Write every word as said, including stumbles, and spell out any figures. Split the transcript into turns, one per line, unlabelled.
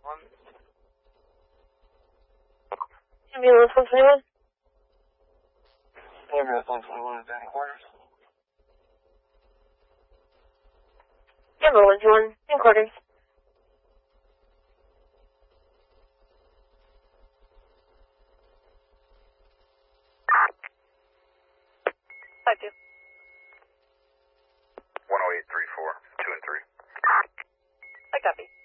Ambulance one twenty-one.
Ambulance one twenty-one is down quarters.
Ambulance one twenty-one, in quarters.
Five two.
one oh eight three four, two and three.
I copy.